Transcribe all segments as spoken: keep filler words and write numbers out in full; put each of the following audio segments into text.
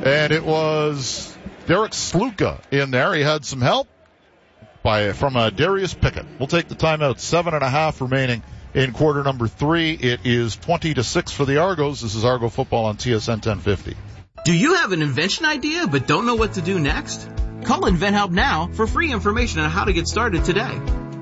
And it was Derek Sluka in there. He had some help by from uh, Darius Pickett. We'll take the timeout. Seven and a half remaining in quarter number three. It is twenty to six for the Argos. This is Argo football on T S N ten fifty. Do you have an invention idea but don't know what to do next? Call InventHelp now for free information on how to get started today.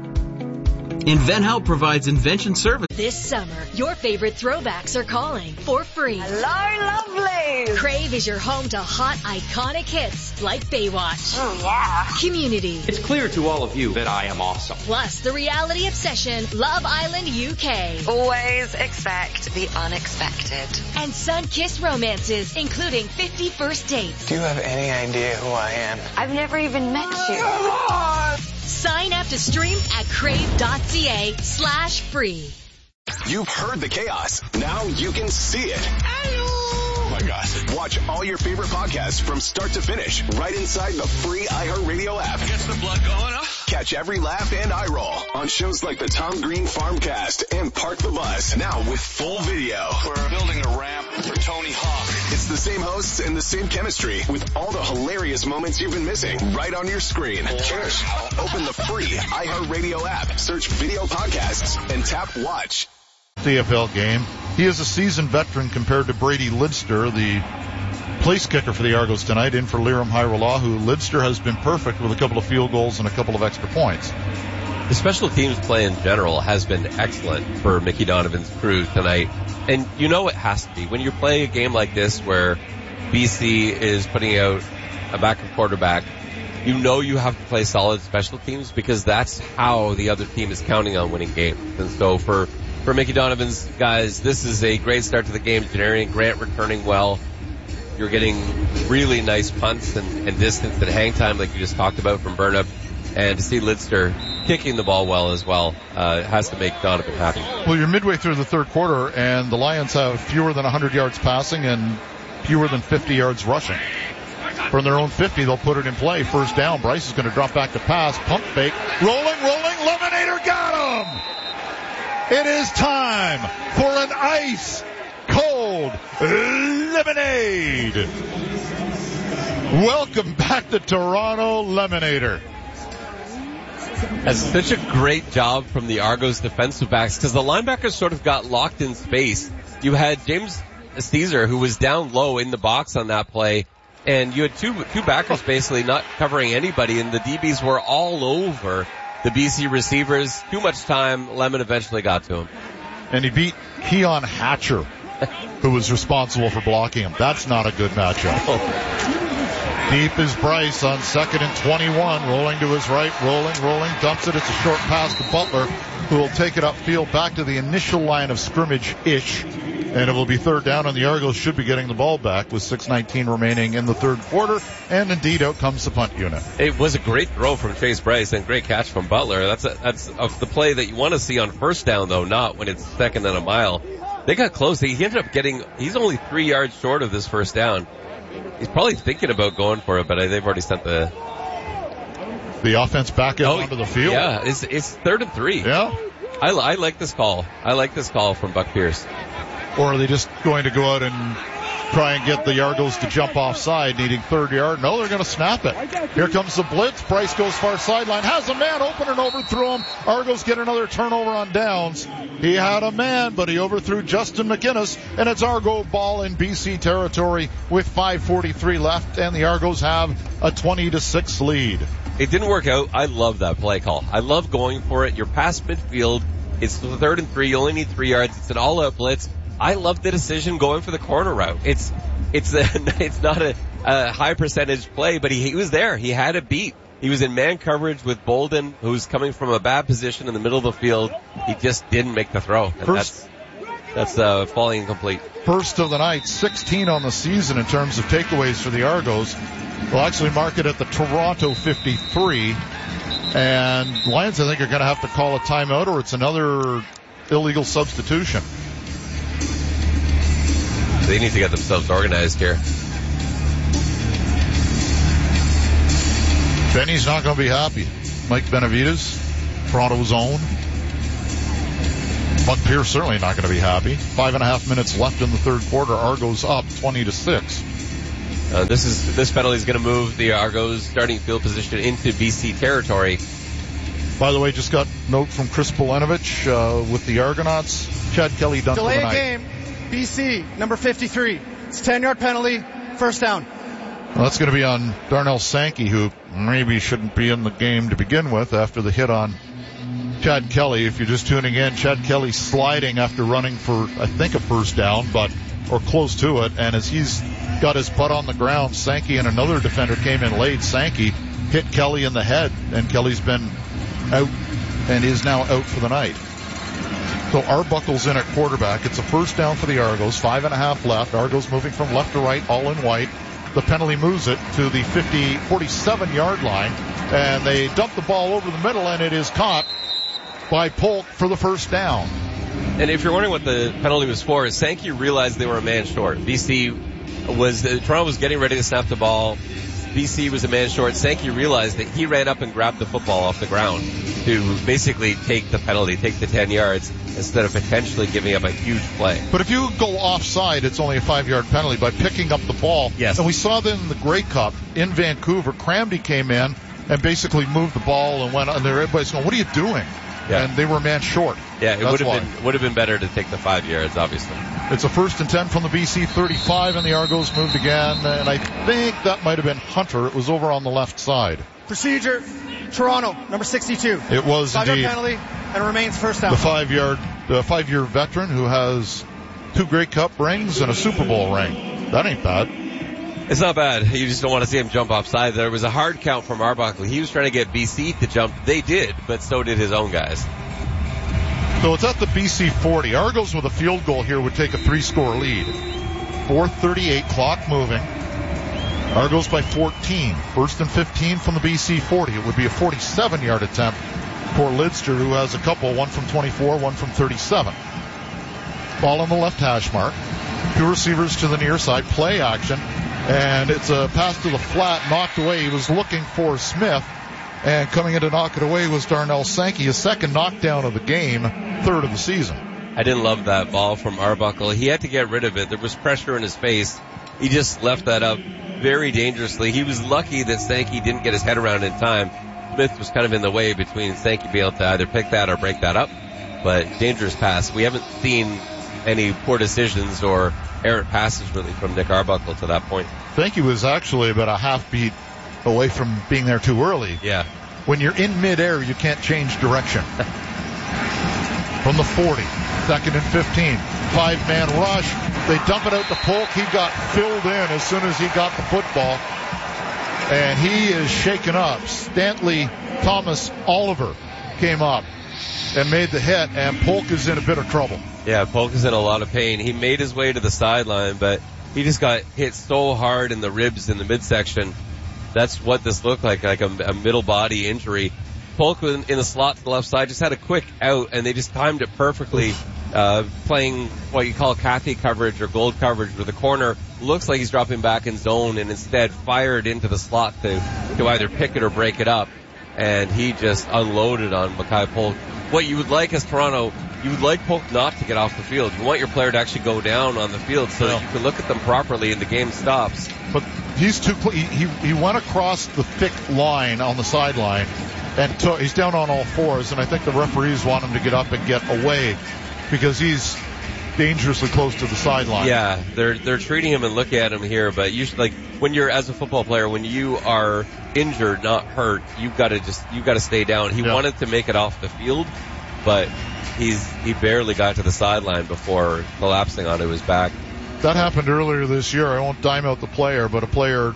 InventHelp provides invention service. This summer, your favorite throwbacks are calling for free. Hello, lovely! Crave is your home to hot, iconic hits like Baywatch. Oh, yeah. Community. It's clear to all of you that I am awesome. Plus, the reality obsession, Love Island U K. Always expect the unexpected. And sun-kissed romances, including fifty First Dates. Do you have any idea who I am? I've never even met you. Sign up to stream at crave.ca slash free. You've heard the chaos. Now you can see it. Oh my God. Watch all your favorite podcasts from start to finish right inside the free iHeartRadio app. Gets the blood going, huh? Catch every laugh and eye roll on shows like the Tom Green Farmcast and Park the Bus. Now with full video. We're building a ramp for Tony Hawk. It's the same hosts and the same chemistry with all the hilarious moments you've been missing right on your screen. Cheers. Open the free iHeartRadio app, search video podcasts, and tap watch. C F L game. He is a seasoned veteran compared to Brady Lidster, the place kicker for the Argos tonight, in for Liram Hairolahu. Lidster has been perfect with a couple of field goals and a couple of extra points. The special teams play in general has been excellent for Mickey Donovan's crew tonight. And you know it has to be. When you're playing a game like this where B C is putting out a backup quarterback, you know you have to play solid special teams because that's how the other team is counting on winning games. And so for For Mickey Donovan's guys, this is a great start to the game. Janarian Grant returning well. You're getting really nice punts and, and distance and hang time like you just talked about from Burnup. And to see Lidster kicking the ball well as well uh, has to make Donovan happy. Well, you're midway through the third quarter, and the Lions have fewer than one hundred yards passing and fewer than fifty yards rushing. From their own fifty, they'll put it in play. First down, Bryce is going to drop back to pass. Pump fake. Rolling, rolling. Lemonator got him! It is time for an ice-cold lemonade. Welcome back to Toronto, Lemonator. That's such a great job from the Argos defensive backs because the linebackers sort of got locked in space. You had James Caesar, who was down low in the box on that play, and you had two two backers basically not covering anybody, and the D Bs were all over the B C receivers. Too much time. Lemon eventually got to him. And he beat Keon Hatcher, who was responsible for blocking him. That's not a good matchup. Deep is Bryce on second and twenty-one. Rolling to his right. Rolling, rolling. Dumps it. It's a short pass to Butler, who will take it upfield back to the initial line of scrimmage-ish. And it will be third down, and the Argos should be getting the ball back with six nineteen remaining in the third quarter. And indeed, out comes the punt unit. It was a great throw from Chase Bryce and great catch from Butler. That's a, that's a, the play that you want to see on first down, though, not when it's second and a mile. They got close. He ended up getting, he's only three yards short of this first down. He's probably thinking about going for it, but they've already sent the... The offense back out oh, onto the field? Yeah, it's, it's third and three. Yeah. I, I like this call. I like this call from Buck Pierce. Or are they just going to go out and try and get the Argos to jump offside, needing third yard? No, they're going to snap it. Here comes the blitz. Bryce goes far sideline, has a man open and overthrew him. Argos get another turnover on downs. He had a man, but he overthrew Justin McInnes, and it's Argo ball in B C territory with five forty-three left, and the Argos have a twenty to six lead. It didn't work out. I love that play call. I love going for it. You're past midfield. It's the third and three. You only need three yards. It's an all-out blitz. I love the decision going for the corner route. It's it's a, it's not a, a high percentage play, but he, he was there. He had a beat. He was in man coverage with Bolden, who's coming from a bad position in the middle of the field. He just didn't make the throw. And First, that's that's uh, falling incomplete. First of the night, sixteen on the season in terms of takeaways for the Argos. We'll actually mark it at the Toronto fifty-three. And Lions, I think, are going to have to call a timeout, or it's another illegal substitution. They need to get themselves organized here. Benny's not going to be happy. Mike Benavides, Toronto's own. Buck Pierce certainly not going to be happy. Five and a half minutes left in the third quarter. Argos up twenty to six. Uh, this is this penalty is going to move the Argos starting field position into B C territory. By the way, just got a note from Chris Belenovich uh, with the Argonauts. Chad Kelly done Delay for the a night. game. B C, number fifty-three. It's a ten-yard penalty. First down. Well, that's going to be on Darnell Sankey, who maybe shouldn't be in the game to begin with after the hit on Chad Kelly. If you're just tuning in, Chad Kelly sliding after running for, I think, a first down, but or close to it. And as he's got his butt on the ground, Sankey and another defender came in late. Sankey hit Kelly in the head, and Kelly's been out and is now out for the night. So Arbuckle's in at quarterback. It's a first down for the Argos. Five and a half left. Argos moving from left to right, all in white. The penalty moves it to the fifty, forty-seven yard line, and they dump the ball over the middle, and it is caught by Polk for the first down. And if you're wondering what the penalty was for, Sankey realized they were a man short. B C was, uh, Toronto was getting ready to snap the ball. B C was a man short. Sankey realized that he ran up and grabbed the football off the ground to basically take the penalty, take the ten yards, instead of potentially giving up a huge play. But if you go offside, it's only a five-yard penalty by picking up the ball. Yes. And we saw that in the Grey Cup in Vancouver. Cramdy came in and basically moved the ball and went, and everybody's going, what are you doing? Yeah. And they were a man short. Yeah, it would have why. been would have been better to take the five yards, obviously. It's a first and ten from the B C thirty-five, and the Argos moved again. And I think that might have been Hunter. It was over on the left side. Procedure. Toronto, number sixty-two. It was Five-yard indeed. penalty and remains first down. The five-yard, the five-year veteran who has two Grey Cup rings and a Super Bowl ring. That ain't bad. It's not bad. You just don't want to see him jump offside. There was a hard count from Arbuckle. He was trying to get B C to jump. They did, but so did his own guys. So it's at the B C forty. Argos with a field goal here would take a three-score lead. four thirty-eight, clock moving. Argos by fourteen. First and fifteen from the B C forty. It would be a forty-seven yard attempt for Lidster, who has a couple, one from twenty-four, one from thirty-seven. Ball on the left hash mark. Two receivers to the near side. Play action. And it's a pass to the flat, knocked away. He was looking for Smith. And coming in to knock it away was Darnell Sankey, his second knockdown of the game, third of the season. I didn't love that ball from Arbuckle. He had to get rid of it. There was pressure in his face. He just left that up very dangerously. He was lucky that Sankey didn't get his head around in time. Smith was kind of in the way between Sankey being able to either pick that or break that up. But dangerous pass. We haven't seen any poor decisions or errant passes really from Nick Arbuckle to that point. Sankey was actually about a half beat away from being there too early. Yeah. When you're in midair, you can't change direction. From the forty, second and fifteen, five-man rush. They dump it out to Polk. He got filled in as soon as he got the football. And he is shaken up. Stanley Thomas Oliver came up and made the hit, and Polk is in a bit of trouble. Yeah, Polk is in a lot of pain. He made his way to the sideline, but he just got hit so hard in the ribs in the midsection. That's what this looked like, like a, a middle body injury. Polk in, in the slot to the left side just had a quick out, and they just timed it perfectly, uh, playing what you call Cathy coverage or gold coverage, where the corner looks like he's dropping back in zone and instead fired into the slot to, to either pick it or break it up. And he just unloaded on Mackay Polk. What you would like as Toronto, you would like Polk not to get off the field. You want your player to actually go down on the field so that you can look at them properly and the game stops. But he's too cl- he, he he went across the thick line on the sideline, and to, he's down on all fours, and I think the referees want him to get up and get away because he's dangerously close to the sideline. Yeah, they're they're treating him and looking at him here, but you should, like, when you're as a football player, when you are injured, not hurt, you've got to just you've got to stay down. He yeah. wanted to make it off the field, but he's he barely got to the sideline before collapsing onto his back. That happened earlier this year. I won't dime out the player, but a player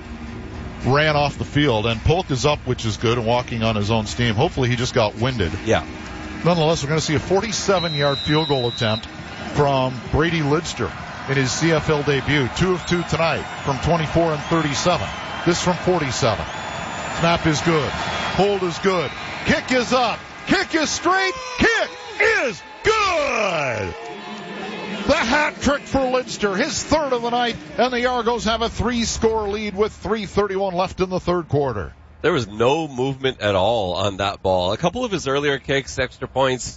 ran off the field, and Polk is up, which is good, and walking on his own steam. Hopefully he just got winded. Yeah. Nonetheless, we're going to see a forty-seven yard field goal attempt from Brady Lidster in his C F L debut. Two of two tonight from twenty-four and thirty-seven. This from forty-seven. Snap is good. Hold is good. Kick is up. Kick is straight. Kick is good. The hat trick for Lidster, his third of the night, and the Argos have a three-score lead with three thirty-one left in the third quarter. There was no movement at all on that ball. A couple of his earlier kicks, extra points,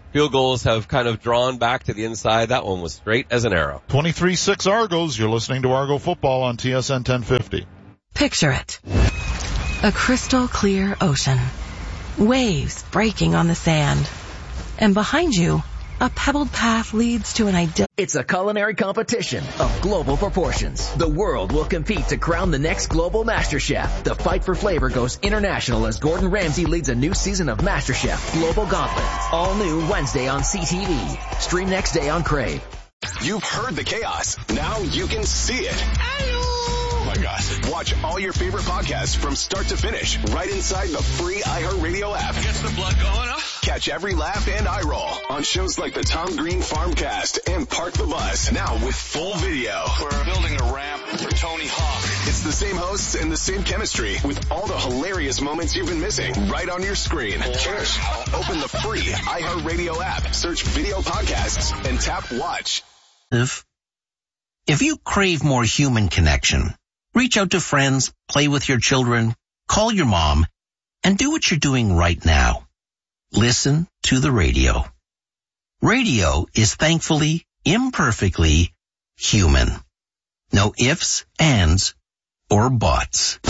field goals have kind of drawn back to the inside. That one was straight as an arrow. twenty-three six Argos. You're listening to Argo Football on T S N ten fifty. Picture it. A crystal clear ocean. Waves breaking on the sand. And behind you, a pebbled path leads to an ideal. It's a culinary competition of global proportions. The world will compete to crown the next global master chef. The fight for flavor goes international as Gordon Ramsay leads a new season of MasterChef Global Gauntlet. All new Wednesday on C T V. Stream next day on Crave. You've heard the chaos. Now you can see it. Oh my God. Watch all your favorite podcasts from start to finish right inside the free iHeartRadio app. Gets the blood going, huh? Catch every laugh and eye roll on shows like the Tom Green Farmcast and Park the Bus. Now with full video. We're building a ramp for Tony Hawk. It's the same hosts and the same chemistry with all the hilarious moments you've been missing right on your screen. Cheers. Open the free iHeartRadio app, search video podcasts, and tap watch. If, if you crave more human connection, reach out to friends, play with your children, call your mom, and do what you're doing right now. Listen to the radio. Radio is thankfully, imperfectly human. No ifs, ands, or buts.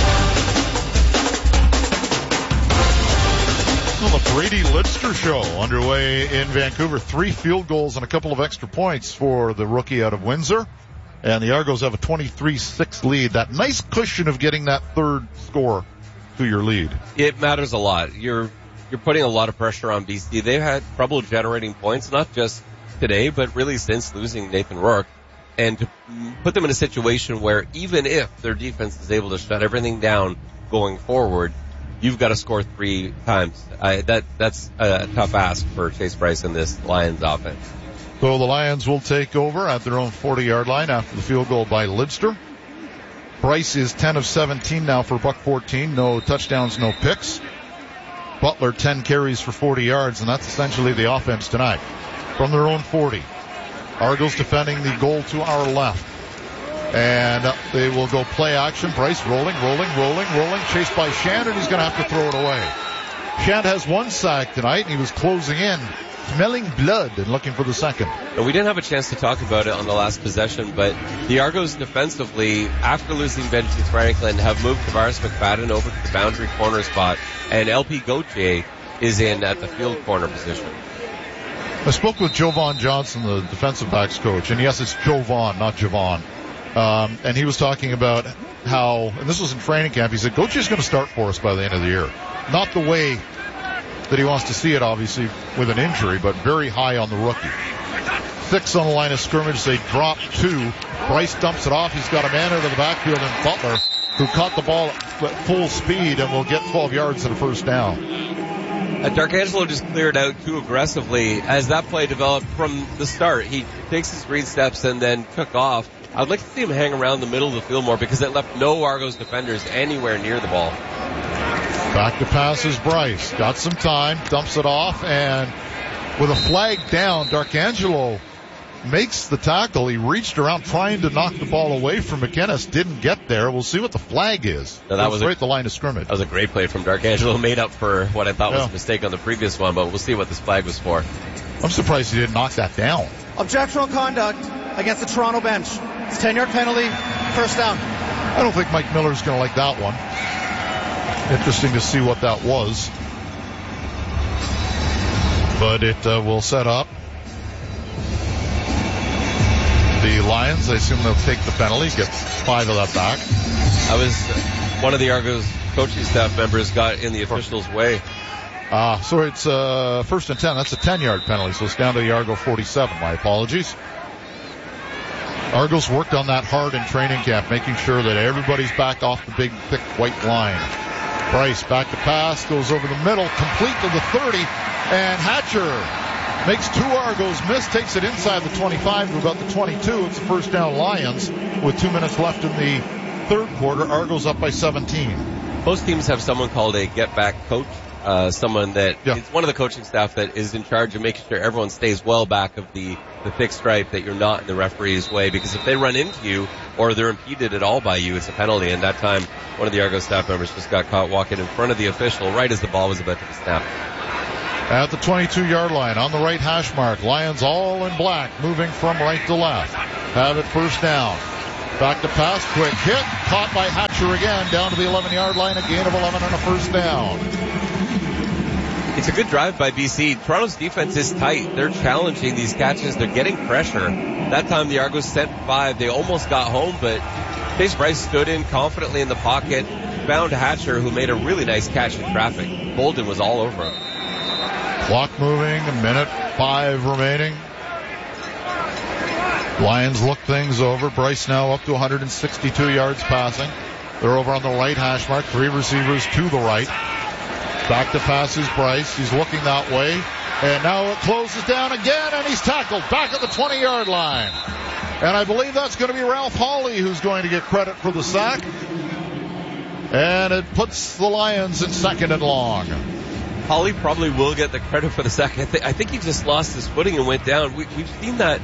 Well, the Brady Lidster Show underway in Vancouver. Three field goals and a couple of extra points for the rookie out of Windsor. And the Argos have a twenty-three six lead. That nice cushion of getting that third score to your lead. It matters a lot. You're you're putting a lot of pressure on B C. They've had trouble generating points, not just today, but really since losing Nathan Rourke. And to put them in a situation where even if their defense is able to shut everything down going forward, you've got to score three times. Uh, that That's a tough ask for Chase Bryce in this Lions offense. So the Lions will take over at their own forty-yard line after the field goal by Lidster. Bryce is ten of seventeen now for buck fourteen. No touchdowns, no picks. Butler, ten carries for forty yards, and that's essentially the offense tonight. From their own forty. Argos defending the goal to our left. And they will go play action. Bryce rolling, rolling, rolling, rolling. Chased by Shand, and he's going to have to throw it away. Shand has one sack tonight, and he was closing in, smelling blood and looking for the second. And we didn't have a chance to talk about it on the last possession, but the Argos defensively, after losing Benji Franklin, have moved Tavares McFadden over to the boundary corner spot, and L P Gauthier is in at the field corner position. I spoke with Jovan Johnson, the defensive backs coach, and yes, it's Jovan, not Javon. Um, and he was talking about how, and this was in training camp, he said, Gautier's going to start for us by the end of the year. Not the way that he wants to see it, obviously, with an injury, but very high on the rookie. Six on the line of scrimmage. They drop two. Bryce dumps it off. He's got a man out of the backfield in Butler, who caught the ball at full speed and will get twelve yards to the first down. Uh, D'Arcangelo just cleared out too aggressively as that play developed from the start. He takes his read steps and then took off. I'd like to see him hang around the middle of the field more because it left no Argos defenders anywhere near the ball. Back to pass is Bryce. Got some time, dumps it off, and with a flag down, D'Arcangelo makes the tackle. He reached around trying to knock the ball away from McInnes. Didn't get there. We'll see what the flag is. No, that was right a, at the line of scrimmage. That was a great play from D'Arcangelo. Made up for what I thought yeah. was a mistake on the previous one, but we'll see what this flag was for. I'm surprised he didn't knock that down. Objectionable conduct against the Toronto bench. It's a ten-yard penalty, first down. I don't think Mike Miller's going to like that one. Interesting to see what that was. But it uh, will set up the Lions. I assume they'll take the penalty, get five of that back. I was, uh, one of the Argos coaching staff members got in the official's way. Ah, uh, so it's uh, first and ten. That's a ten-yard penalty, so it's down to the Argo forty-seven. My apologies. Argos worked on that hard in training camp, making sure that everybody's back off the big, thick white line. Bryce back to pass, goes over the middle, complete to the thirty, and Hatcher makes two Argos miss, takes it inside the twenty-five to about the twenty-two. It's a first down Lions with two minutes left in the third quarter. Argos up by seventeen. Most teams have someone called a get-back coach. Uh, someone that yeah. is one of the coaching staff that is in charge of making sure everyone stays well back of the, the thick stripe, that you're not in the referee's way, because if they run into you or they're impeded at all by you, it's a penalty. And that time, one of the Argos staff members just got caught walking in front of the official right as the ball was about to be snapped. at the twenty-two-yard line on the right hash mark. Lions all in black, moving from right to left. Have it first down. Back to pass, quick hit, caught by Hatcher again, down to the eleven-yard line, a gain of eleven and a first down. It's a good drive by B C. Toronto's defense is tight. They're challenging these catches. They're getting pressure. That time the Argos sent five. They almost got home, but Chase Bryce stood in confidently in the pocket, found Hatcher, who made a really nice catch in traffic. Bolden was all over him. Clock moving, a minute five remaining. Lions look things over. Bryce now up to one hundred sixty-two yards passing. They're over on the right hash mark. Three receivers to the right. Back to pass is Bryce. He's looking that way. And now it closes down again, and he's tackled back at the twenty-yard line. And I believe that's going to be Ralph Hawley who's going to get credit for the sack. And it puts the Lions in second and long. Hawley probably will get the credit for the sack. I, th- I think he just lost his footing and went down. We, we've seen that.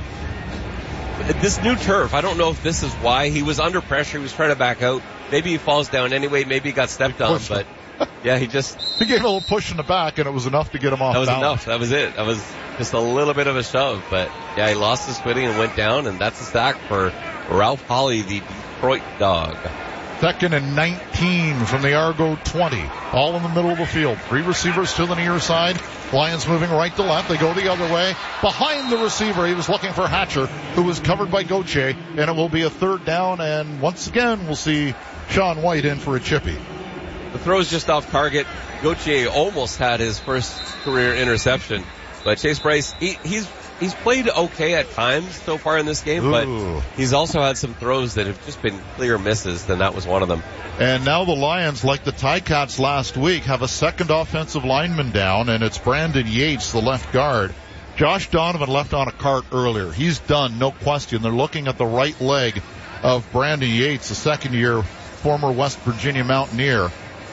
This new turf, I don't know if this is why. He was under pressure. He was trying to back out. Maybe he falls down anyway. Maybe he got stepped on, but yeah, he just... He gave a little push in the back, and it was enough to get him off That was balance. enough. That was it. That was just a little bit of a shove, but yeah, he lost his footing and went down, and that's a sack for Ralph Hawley, the Detroit Dog. Second and nineteen from the Argo twenty. All in the middle of the field. Three receivers to the near side. Lions moving right to left. They go the other way. Behind the receiver, he was looking for Hatcher, who was covered by Gauthier, and it will be a third down, and once again we'll see Sean White in for a chippy. The throw's just off target. Gauthier almost had his first career interception, but Chase Bryce, he, he's he's played okay at times so far in this game, Ooh. but he's also had some throws that have just been clear misses, and that was one of them. And now the Lions, like the Ticats last week, have a second offensive lineman down, and it's Brandon Yates, the left guard. Josh Donovan left on a cart earlier. He's done, no question. They're looking at the right leg of Brandon Yates, the second-year former West Virginia Mountaineer.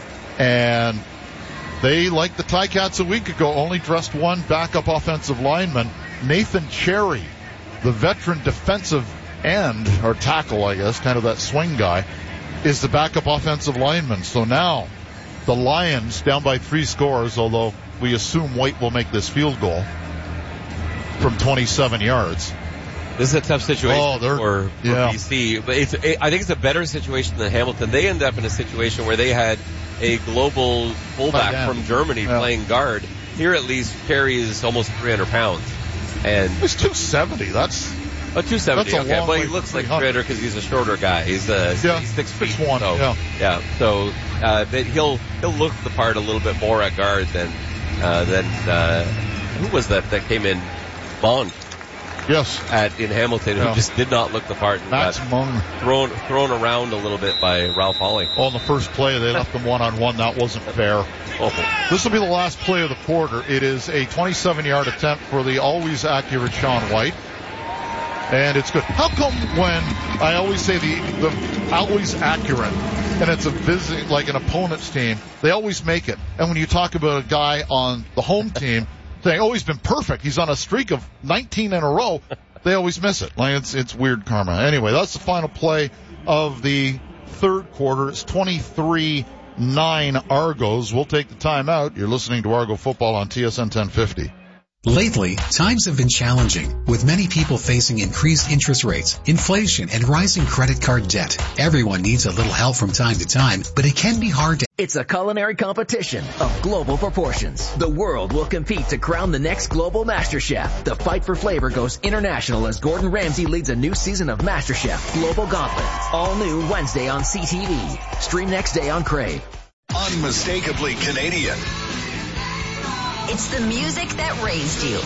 And they, like the Ticats a week ago, only dressed one backup offensive lineman, Nathan Cherry, the veteran defensive end, or tackle, I guess, kind of that swing guy, is the backup offensive lineman. So now the Lions down by three scores, although we assume White will make this field goal from twenty-seven yards. This is a tough situation oh, for, for yeah. B C, but it's, it, I think it's a better situation than Hamilton. They end up in a situation where they had a global fullback oh, from Germany yeah. playing guard. Here at least, Cherry is almost three hundred pounds. And it's two seventy. That's oh, two seventy. That's a Okay, long well, he way looks to like three hundred. three hundred because he's a shorter guy. He's uh, yeah, he's six feet. six one. So, yeah, yeah. So uh, but he'll he'll look the part a little bit more at guard than uh, than uh, who was that that came in? Bond. Yes. At in Hamilton, yeah. who just did not look the part and Max got Mung. thrown thrown around a little bit by Ralph Hawley. Oh, on the first play, they left them one on one. That wasn't fair. Oh. This will be the last play of the quarter. It is a twenty-seven yard attempt for the always accurate Sean White. And it's good. How come when I always say the, the always accurate, and it's a visit, like an opponent's team, they always make it. And when you talk about a guy on the home team saying, oh, he's been perfect, he's on a streak of nineteen in a row, they always miss it. Like it's, it's weird karma. Anyway, that's the final play of the third quarter. It's twenty-three nine Argos. We'll take the timeout. You're listening to Argo Football on T S N ten fifty. Lately, times have been challenging, with many people facing increased interest rates, inflation, and rising credit card debt. Everyone needs a little help from time to time, but it can be hard to... It's a culinary competition of global proportions. The world will compete to crown the next global master chef. The fight for flavor goes international as Gordon Ramsay leads a new season of MasterChef Global Gauntlet. All new Wednesday on C T V. Stream next day on Crave. Unmistakably Canadian. It's the music that raised you.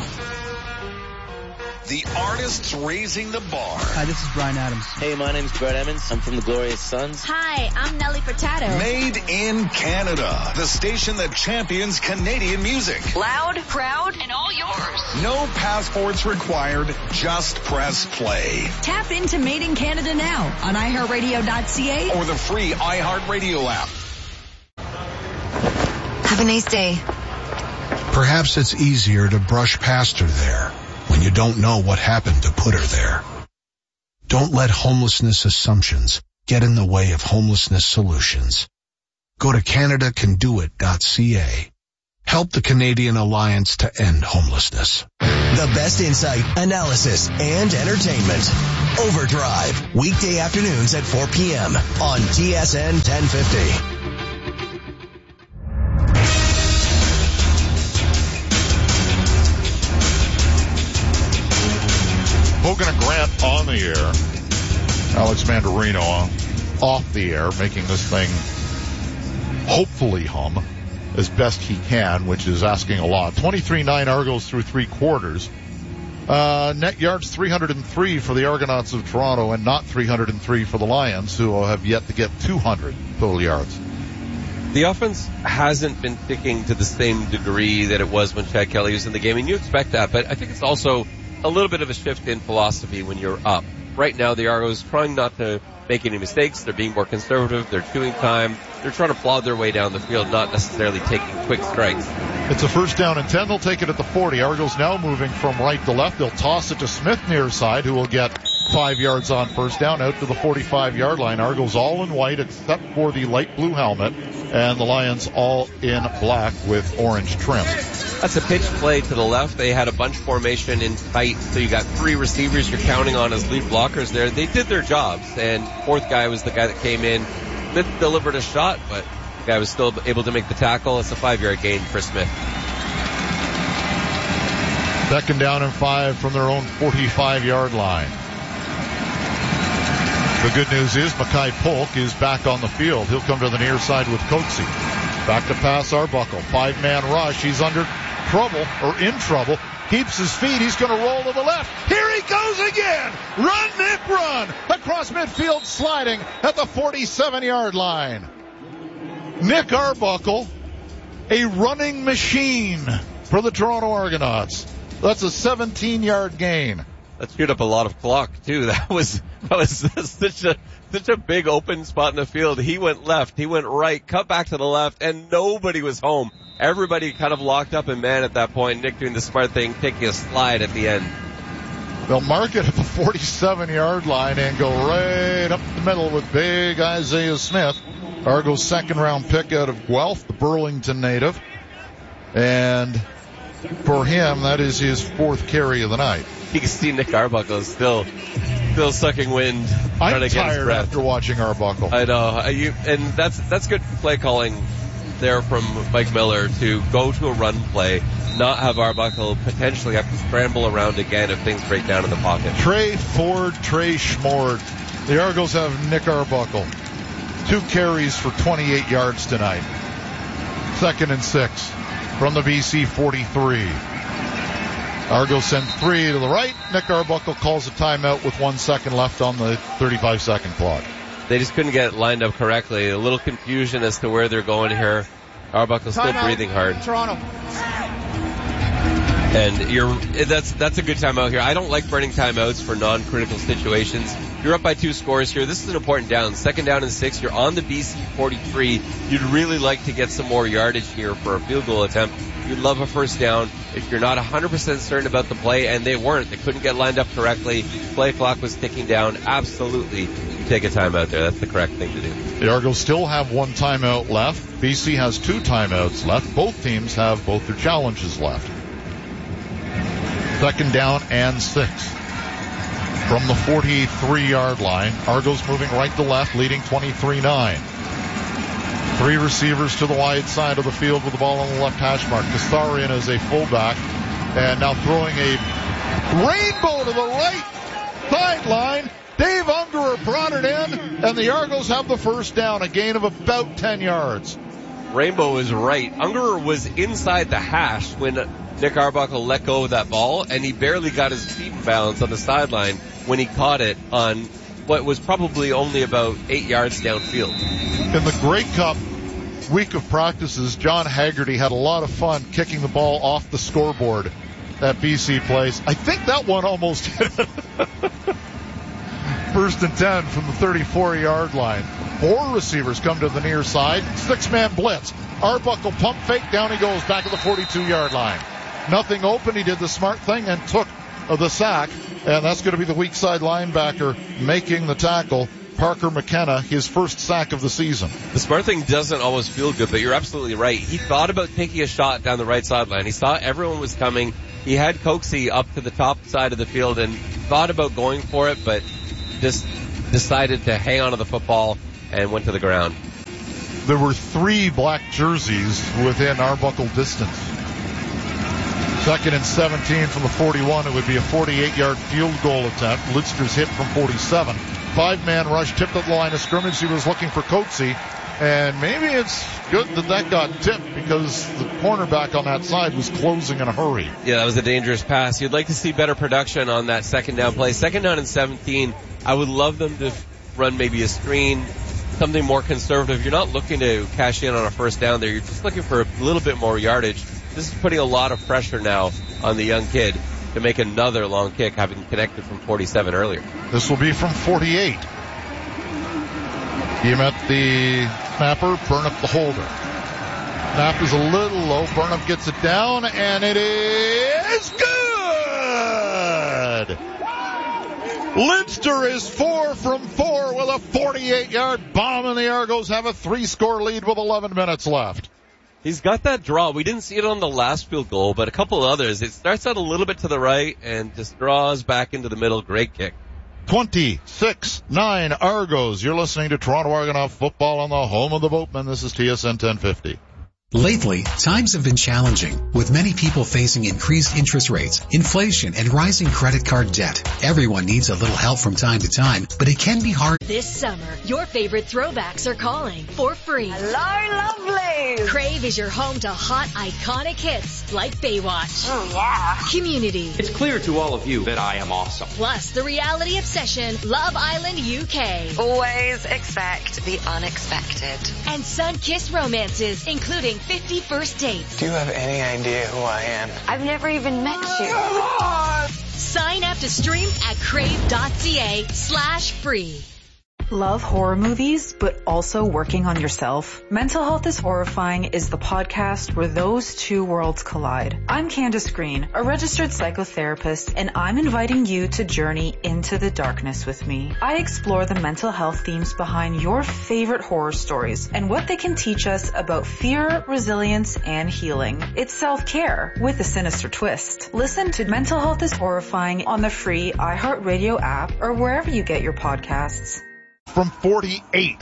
The artists raising the bar. Hi, this is Brian Adams. Hey, my name's Brett Emmons. I'm from the Glorious Sons. Hi, I'm Nelly Furtado. Made in Canada. The station that champions Canadian music. Loud, proud, and all yours. No passports required. Just press play. Tap into Made in Canada now on i heart radio dot c a or the free iHeartRadio app. Have a nice day. Perhaps it's easier to brush past her there when you don't know what happened to put her there. Don't let homelessness assumptions get in the way of homelessness solutions. Go to Canada Can Do It dot c a. Help the Canadian Alliance to End Homelessness. The best insight, analysis, and entertainment. Overdrive, weekday afternoons at four p.m. on T S N ten fifty. Hogan and Grant on the air. Alex Mandarino off the air, making this thing hopefully hum as best he can, which is asking a lot. twenty-three nine Argos through three quarters. Uh, net yards three hundred three for the Argonauts of Toronto and not three hundred three for the Lions, who have yet to get two hundred total yards. The offense hasn't been sticking to the same degree that it was when Chad Kelly was in the game, and you expect that, but I think it's also a little bit of a shift in philosophy when you're up. Right now, the Argos trying not to make any mistakes. They're being more conservative. They're chewing time. They're trying to plod their way down the field, not necessarily taking quick strikes. It's a first down and ten. They'll take it at the forty. Argos now moving from right to left. They'll toss it to Smith near side, who will get five yards on first down out to the forty-five-yard line. Argos all in white except for the light blue helmet, and the Lions all in black with orange trim. That's a pitch play to the left. They had a bunch formation in tight, so you got three receivers you're counting on as lead blockers there. They did their jobs, and fourth guy was the guy that came in. Smith delivered a shot, but the guy was still able to make the tackle. It's a five-yard gain for Smith. Second down and five from their own forty-five-yard line. The good news is Mackay Polk is back on the field. He'll come to the near side with Coatsy. Back to pass Arbuckle. Five-man rush. He's under trouble, or in trouble. Keeps his feet. He's going to roll to the left. Here he goes again. Run, Nick, run. Across midfield, sliding at the forty-seven-yard line. Nick Arbuckle, a running machine for the Toronto Argonauts. That's a seventeen-yard gain. That screwed up a lot of clock, too. That was, that was such a, such a big open spot in the field. He went left, he went right, cut back to the left, and nobody was home. Everybody kind of locked up in man at that point. Nick doing the smart thing, taking a slide at the end. They'll mark it at the forty-seven-yard line and go right up the middle with big Isaiah Smith. Argo's second-round pick out of Guelph, the Burlington native. And for him, that is his fourth carry of the night. You can see Nick Arbuckle is still, still sucking wind. I'm to get tired his breath. after watching Arbuckle. I know. You, and that's, that's good play calling there from Mike Miller to go to a run play, not have Arbuckle potentially have to scramble around again if things break down in the pocket. Trey Ford, Trey Schmord. The Argos have Nick Arbuckle. Two carries for twenty-eight yards tonight. Second and six from the B C forty-three. Argos send three to the right. Nick Arbuckle calls a timeout with one second left on the thirty-five second clock. They just couldn't get it lined up correctly. A little confusion as to where they're going here. Arbuckle's still Timeout, breathing hard. Toronto. And you're, that's, that's a good timeout here. I don't like burning timeouts for non-critical situations. You're up by two scores here. This is an important down. Second down and six. You're on the B C forty-three. You'd really like to get some more yardage here for a field goal attempt. You'd love a first down. If you're not one hundred percent certain about the play, and they weren't, they couldn't get lined up correctly, play clock was ticking down, absolutely you take a timeout there. That's the correct thing to do. The Argos still have one timeout left. B C has two timeouts left. Both teams have both their challenges left. Second down and six. From the forty-three-yard line, Argos moving right to left, leading twenty-three nine. Three receivers to the wide side of the field with the ball on the left hash mark. Kassarian is a fullback, and now throwing a rainbow to the right sideline. Dave Ungerer brought it in, and the Argos have the first down, a gain of about ten yards. Rainbow is right. Ungerer was inside the hash when Nick Arbuckle let go of that ball, and he barely got his feet in balance on the sideline when he caught it on what was probably only about eight yards downfield. In the Grey Cup week of practices, John Haggerty had a lot of fun kicking the ball off the scoreboard at B C Place. I think that one almost hit it. First and ten from the thirty-four-yard line. Four receivers come to the near side. Six-man blitz. Arbuckle pump fake. Down he goes back at the forty-two-yard line. Nothing open. He did the smart thing and took the sack. And that's going to be the weak side linebacker making the tackle. Parker McKenna his first sack of the season. The smart thing doesn't always feel good, but you're absolutely right. He thought about taking a shot down the right sideline. He saw everyone was coming. He had Coxie up to the top side of the field and thought about going for it, but just decided to hang on to the football and went to the ground. There were three black jerseys within Arbuckle distance. Second and seventeen from the forty-one. It would be a forty-eight-yard field goal attempt. Lidster's hit from forty-seven. Five-man rush, tipped at the line of scrimmage. He was looking for Coatsy. And maybe it's good that that got tipped because the cornerback on that side was closing in a hurry. Yeah, that was a dangerous pass. You'd like to see better production on that second down play. Second down and seventeen, I would love them to run maybe a screen, something more conservative. You're not looking to cash in on a first down there. You're just looking for a little bit more yardage. This is putting a lot of pressure now on the young kid to make another long kick, having connected from forty-seven earlier. This will be from forty-eight. He met the snapper, Burnip the holder. Snap is a little low. Burnip gets it down, and it is good! Lidster is four from four with a forty-eight-yard bomb, and the Argos have a three-score lead with eleven minutes left. He's got that draw. We didn't see it on the last field goal, but a couple others. It starts out a little bit to the right and just draws back into the middle. Great kick. twenty-six nine Argos. You're listening to Toronto Argonaut football on the home of the Boatmen. This is T S N ten fifty. Lately, times have been challenging, with many people facing increased interest rates, inflation, and rising credit card debt. Everyone needs a little help from time to time, but it can be hard. This summer, your favorite throwbacks are calling for free. Hello, lovelies! Crave is your home to hot, iconic hits like Baywatch. Oh, yeah. Community. It's clear to all of you that I am awesome. Plus the reality obsession, Love Island U K. Always expect the unexpected. And sun-kissed romances, including fifty first dates. Do you have any idea who I am? I've never even met you. Sign up to stream at crave.ca slash free. Love horror movies, but also working on yourself? Mental Health is Horrifying is the podcast where those two worlds collide. I'm Candace Green, a registered psychotherapist, and I'm inviting you to journey into the darkness with me. I explore the mental health themes behind your favorite horror stories and what they can teach us about fear, resilience, and healing. It's self-care with a sinister twist. Listen to Mental Health is Horrifying on the free iHeartRadio app or wherever you get your podcasts. From forty-eight,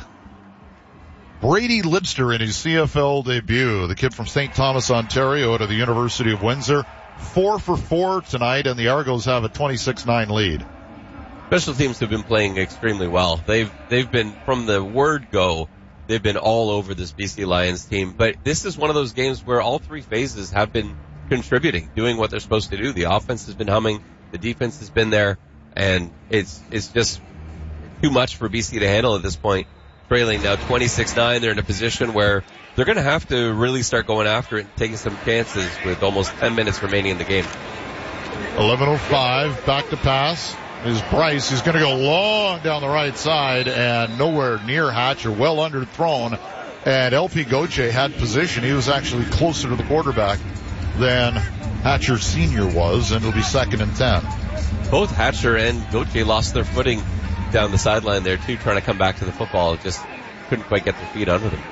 Brady Lidster in his C F L debut. The kid from Saint Thomas, Ontario, out of the University of Windsor. Four for four tonight, and the Argos have a twenty-six nine lead. Special teams have been playing extremely well. They've they've been, from the word go, they've been all over this B C Lions team. But this is one of those games where all three phases have been contributing, doing what they're supposed to do. The offense has been humming, the defense has been there, and it's it's just too much for B C to handle at this point. Trailing now twenty-six nine. They're in a position where they're going to have to really start going after it and taking some chances with almost ten minutes remaining in the game. eleven oh five, back to pass is Bryce. He's going to go long down the right side and nowhere near Hatcher, well underthrown. And L P Gauthier had position. He was actually closer to the quarterback than Hatcher Senior was, and it'll be second and ten. Both Hatcher and Gauthier lost their footing down the sideline there too, trying to come back to the football. Just couldn't quite get their feet under them.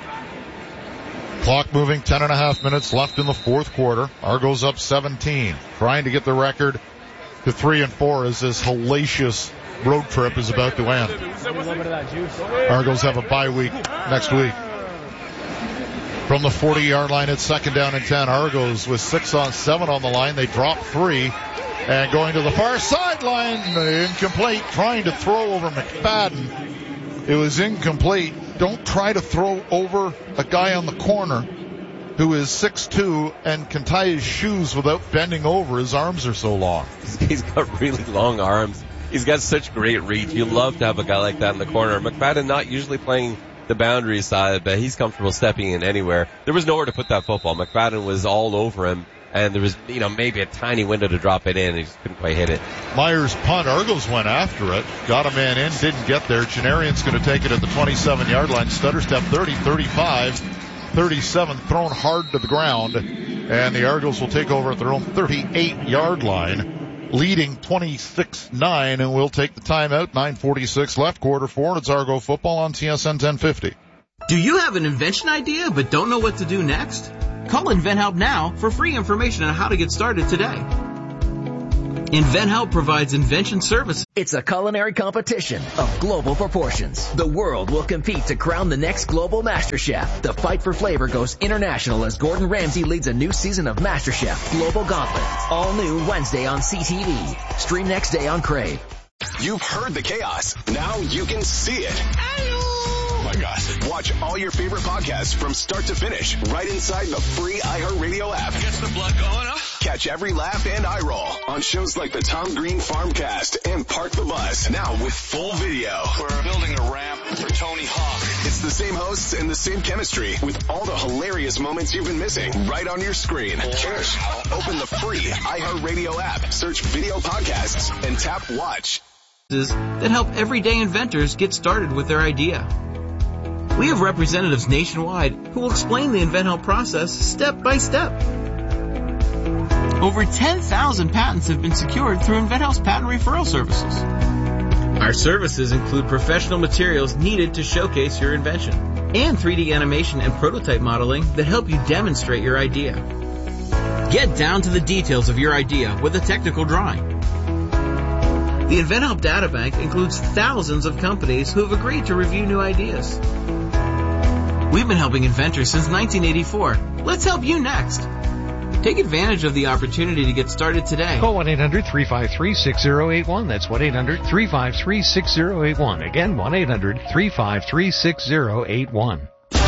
Clock moving, ten and a half minutes left in the fourth quarter. Argos up seventeen, trying to get the record to three and four as this hellacious road trip is about to end. Argos have a bye week next week. From the forty-yard line, it's second down and ten. Argos with six on seven on the line. They drop three. And going to the far sideline, incomplete, trying to throw over McFadden. It was incomplete. Don't try to throw over a guy on the corner who is six two and can tie his shoes without bending over. His arms are so long. He's got really long arms. He's got such great reach. You love to have a guy like that in the corner. McFadden not usually playing the boundary side, but he's comfortable stepping in anywhere. There was nowhere to put that football. McFadden was all over him. And there was, you know, maybe a tiny window to drop it in, and he just couldn't quite hit it. Myers punt. Argos went after it. Got a man in, didn't get there. Janarian's going to take it at the twenty-seven-yard line. Stutter step thirty, thirty-five, thirty-seven, thrown hard to the ground. And the Argos will take over at their own thirty-eight-yard line. leading twenty-six nine, and we'll take the timeout. nine forty-six left, quarter four. It's Argo football on T S N ten fifty. Do you have an invention idea but don't know what to do next? Call InventHelp now for free information on how to get started today. InventHelp provides invention services. It's a culinary competition of global proportions. The world will compete to crown the next global master chef. The fight for flavor goes international as Gordon Ramsay leads a new season of MasterChef Global Gauntlet. All new Wednesday on C T V. Stream next day on Crave. You've heard the chaos. Now you can see it. Oh my gosh. Watch all your favorite podcasts from start to finish right inside the free iHeartRadio app. Gets the blood going up. Catch every laugh and eye roll on shows like the Tom Green Farmcast and Park the Bus. Now with full video. We're building a ramp for Tony Hawk. It's the same hosts and the same chemistry with all the hilarious moments you've been missing right on your screen. Cheers. Open the free iHeartRadio app, search video podcasts, and tap watch. That help everyday inventors get started with their idea. We have representatives nationwide who will explain the InventHelp process step by step. Over ten thousand patents have been secured through InventHelp's patent referral services. Our services include professional materials needed to showcase your invention and three D animation and prototype modeling that help you demonstrate your idea. Get down to the details of your idea with a technical drawing. The InventHelp Databank includes thousands of companies who have agreed to review new ideas. We've been helping inventors since nineteen eighty-four. Let's help you next. Take advantage of the opportunity to get started today. Call one eight hundred three five three six zero eight one. That's one eight hundred three five three six zero eight one. Again, one eight hundred three five three six zero eight one.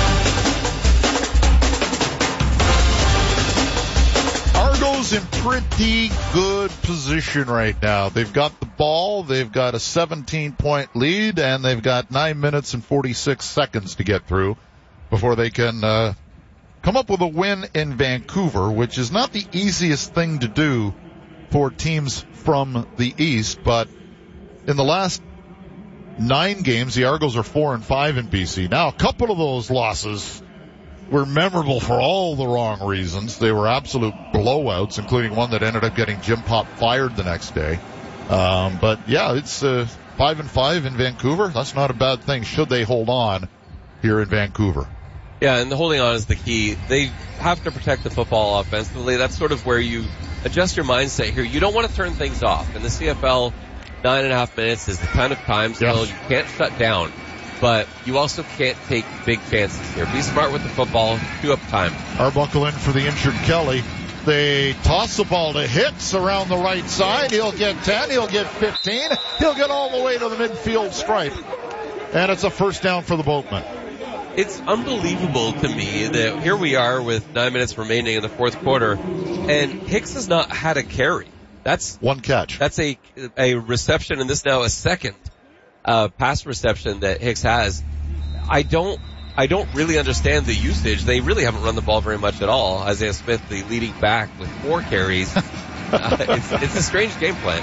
Argo's in pretty good position right now. They've got the ball, they've got a seventeen-point lead, and they've got nine minutes and forty-six seconds to get through before they can uh, come up with a win in Vancouver, which is not the easiest thing to do for teams from the East. But in the last nine games, the Argos are four and five in B C. Now, a couple of those losses were memorable for all the wrong reasons. They were absolute blowouts, including one that ended up getting Jim Pop fired the next day. Um, but yeah, it's uh, five and five in Vancouver. That's not a bad thing. Should they hold on here in Vancouver? Yeah, and the holding on is the key. They have to protect the football offensively. That's sort of where you adjust your mindset here. You don't want to turn things off. In the C F L, nine and a half minutes is the kind of time still yes. you can't shut down. But you also can't take big chances here. Be smart with the football. Do up time. Arbuckle in for the injured Kelly. They toss the ball to Hicks around the right side. He'll get ten. He'll get fifteen. He'll get all the way to the midfield stripe. And it's a first down for the Boatmen. It's unbelievable to me that here we are with nine minutes remaining in the fourth quarter, and Hicks has not had a carry. That's one catch. That's a a reception, and this now a second uh, pass reception that Hicks has. I don't I don't really understand the usage. They really haven't run the ball very much at all. Isaiah Smith, the leading back with four carries. uh, it's, it's a strange game plan.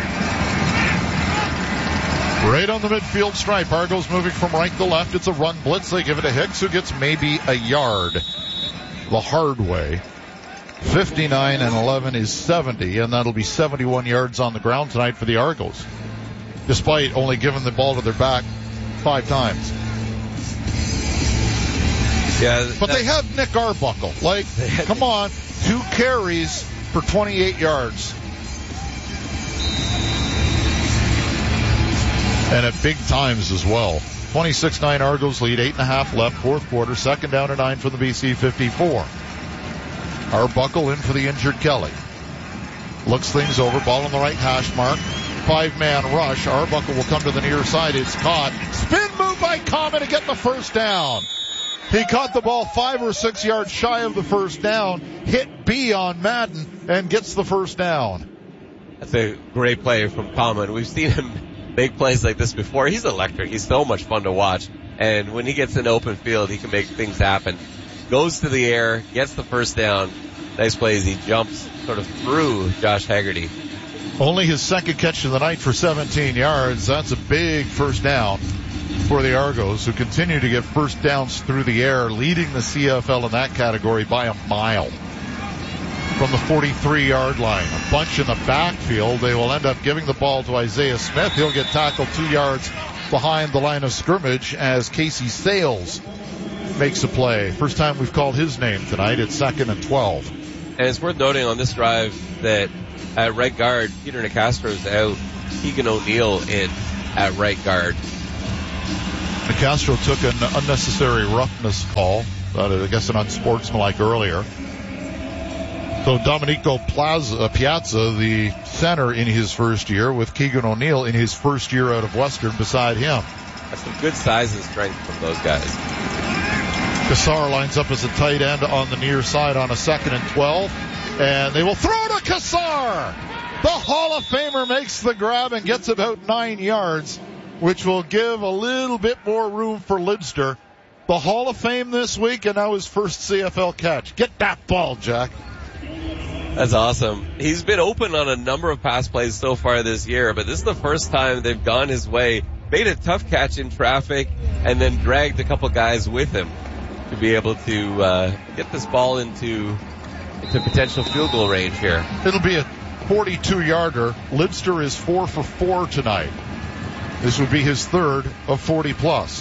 Right on the midfield stripe. Argos moving from right to left. It's a run blitz. They give it to Hicks, who gets maybe a yard the hard way. fifty-nine and eleven is seventy, and that'll be seventy-one yards on the ground tonight for the Argos, despite only giving the ball to their back five times. Yeah, but they have Nick Arbuckle. Like, come on, two carries for twenty-eight yards. And at big times as well. twenty-six nine Argos lead, eight and a half left, fourth quarter, second down and nine for the B C fifty-four. Arbuckle in for the injured Kelly. Looks things over, ball on the right hash mark. Five-man rush. Arbuckle will come to the near side. It's caught. Spin move by Common to get the first down. He caught the ball five or six yards shy of the first down, hit B on Madden, and gets the first down. That's a great play from Common. We've seen him make plays like this before. He's electric. He's so much fun to watch. And when he gets in open field, he can make things happen. Goes to the air, gets the first down. Nice plays. He jumps sort of through Josh Haggerty. Only his second catch of the night for seventeen yards. That's a big first down for the Argos, who continue to get first downs through the air, leading the C F L in that category by a mile. from the forty-three-yard line. A bunch in the backfield. They will end up giving the ball to Isaiah Smith. He'll get tackled two yards behind the line of scrimmage as Casey Sales makes a play. First time we've called his name tonight. It's second and twelve. And it's worth noting on this drive that at right guard, Peter Nicastro's out. Keegan O'Neill in at right guard. Nicastro took an unnecessary roughness call. Uh, I guess an unsportsmanlike earlier. So Domenico Plaza, Piazza, the center in his first year, with Keegan O'Neill in his first year out of Western beside him. That's some good size and strength from those guys. Kassar lines up as a tight end on the near side on a second and twelve. And they will throw to Kassar! The Hall of Famer makes the grab and gets about nine yards, which will give a little bit more room for Lidster. The Hall of Fame this week, and now his first C F L catch. Get that ball, Jack. That's awesome. He's been open on a number of pass plays so far this year, but this is the first time they've gone his way, made a tough catch in traffic, and then dragged a couple guys with him to be able to uh, get this ball into, into potential field goal range here. It'll be a forty-two-yarder. Lidster is four for four tonight. This would be his third of forty-plus.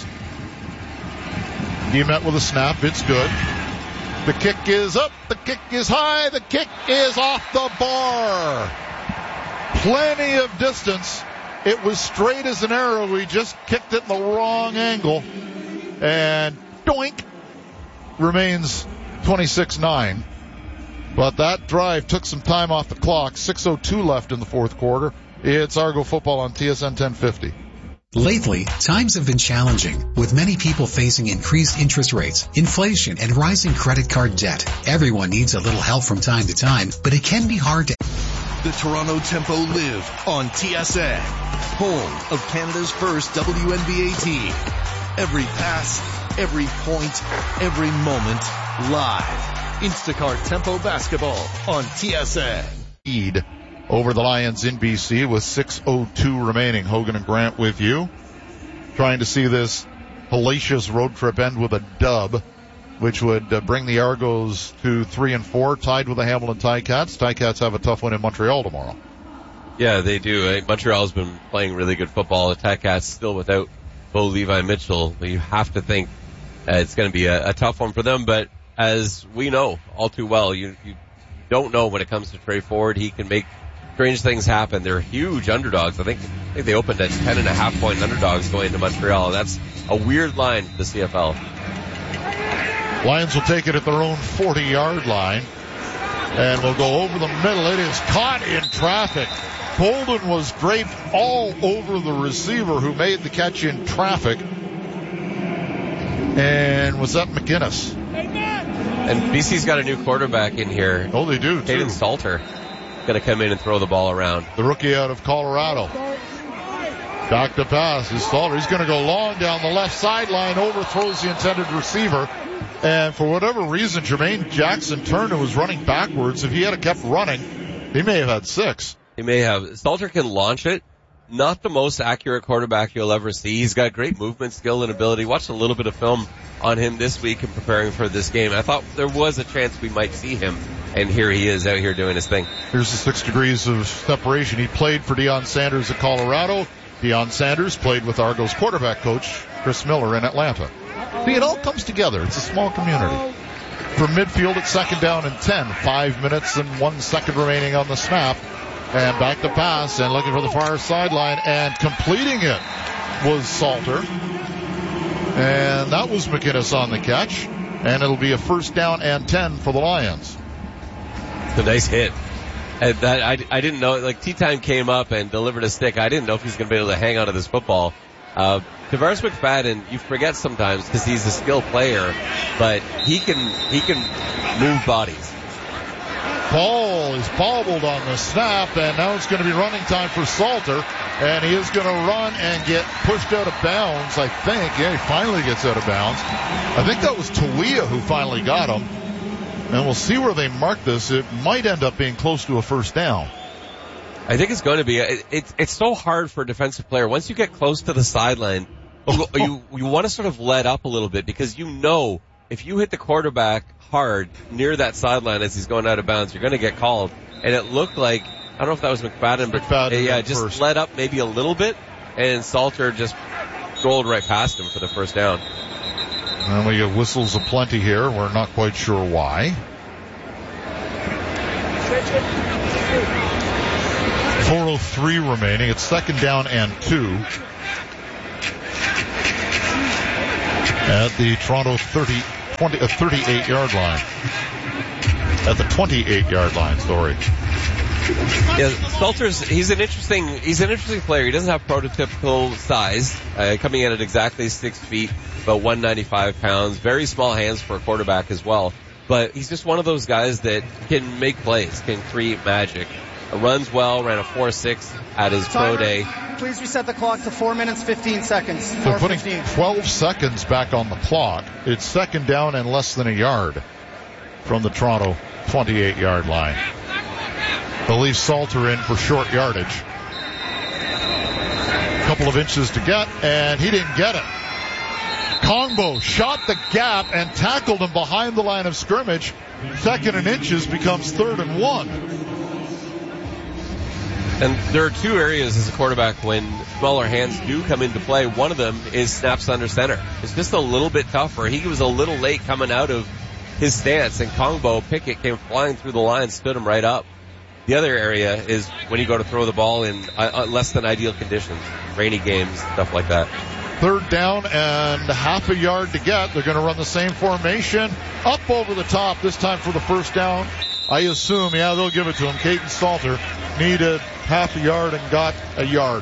He met with a snap. It's good. The kick is up. The kick is high. The kick is off the bar. Plenty of distance. It was straight as an arrow. We just kicked it in the wrong angle. And doink. Remains twenty-six nine. But that drive took some time off the clock. six oh two left in the fourth quarter. It's Argo football on T S N ten fifty. Lately, times have been challenging, with many people facing increased interest rates, inflation, and rising credit card debt. Everyone needs a little help from time to time, but it can be hard to... The Toronto Tempo live on T S N, home of Canada's first W N B A team. Every pass, every point, every moment, live. Instacart Tempo Basketball on T S N. Lead over the Lions in B C with six oh two remaining. Hogan and Grant with you. Trying to see this hellacious road trip end with a dub, which would uh, bring the Argos to three and four, tied with the Hamilton Ticats. Ticats have a tough one in Montreal tomorrow. Yeah, they do. Montreal's been playing really good football. The Ticats still without Bo Levi Mitchell. You have to think uh, it's going to be a, a tough one for them, but as we know all too well, you, you don't know when it comes to Trey Ford. He can make strange things happen. They're huge underdogs. I think, I think they opened at ten and a half point underdogs going to Montreal. That's a weird line for the C F L. Lions will take it at their own forty-yard line and will go over the middle. It is caught in traffic. Bolden was draped all over the receiver who made the catch in traffic. And was that McGinnis? And B C's got a new quarterback in here. Oh, they do, too. Caden Salter going to come in and throw the ball around. The rookie out of Colorado. Back to pass is Salter. He's going to go long down the left sideline, overthrows the intended receiver. And for whatever reason, Jermaine Jackson turned and was running backwards. If he had kept running, he may have had six. He may have. Salter can launch it. Not the most accurate quarterback you'll ever see. He's got great movement, skill, and ability. Watched a little bit of film on him this week in preparing for this game. I thought there was a chance we might see him, and here he is out here doing his thing. Here's the six degrees of separation. He played for Deion Sanders at Colorado. Deion Sanders played with Argos quarterback coach Chris Miller in Atlanta. See, it all comes together. It's a small community. From midfield at second down and ten. Five minutes and one second remaining on the snap. And back to pass and looking for the far sideline and completing it was Salter. And that was McGinnis on the catch. And it'll be a first down and ten for the Lions. It's a nice hit. And that, I, I didn't know, like, T-Time came up and delivered a stick. I didn't know if he was going to be able to hang on to this football. Uh, Tavares McFadden, you forget sometimes because he's a skilled player, but he can, he can move bodies. Ball is bobbled on the snap, and now it's going to be running time for Salter, and he is going to run and get pushed out of bounds, I think. Yeah, he finally gets out of bounds. I think that was Tawia who finally got him, and we'll see where they mark this. It might end up being close to a first down. I think it's going to be. It, it, it's so hard for a defensive player. Once you get close to the sideline, you, you, you want to sort of let up a little bit because you know if you hit the quarterback hard near that sideline as he's going out of bounds, you're going to get called. And it looked like, I don't know if that was McFadden, but McFadden yeah, just first. let up maybe a little bit, and Salter just rolled right past him for the first down. And we get whistles aplenty here. We're not quite sure why. four oh three remaining. It's second down and two at the Toronto thirty, twenty, uh, thirty-eight yard line. At the twenty-eight yard line, sorry. Yeah, Salter's, he's an interesting, he's an interesting player. He doesn't have prototypical size, uh, coming in at exactly six feet, about one ninety-five pounds, very small hands for a quarterback as well. But he's just one of those guys that can make plays, can create magic. Uh, runs well, ran a four six at his Timer, pro day. Please reset the clock to four minutes, fifteen seconds. They're putting twelve seconds back on the clock. It's second down and less than a yard from the Toronto twenty-eight yard line. They'll leave Salter in for short yardage. A couple of inches to get, and he didn't get it. Kongbo shot the gap and tackled him behind the line of scrimmage. Second and inches becomes third and one. And there are two areas as a quarterback when smaller hands do come into play. One of them is snaps under center. It's just a little bit tougher. He was a little late coming out of his stance, and Kongbo Pickett came flying through the line, stood him right up. The other area is when you go to throw the ball in uh, less than ideal conditions, rainy games, stuff like that. Third down and half a yard to get. They're going to run the same formation. Up over the top, this time for the first down. I assume, yeah, they'll give it to him. Caden Salter needed half a yard and got a yard.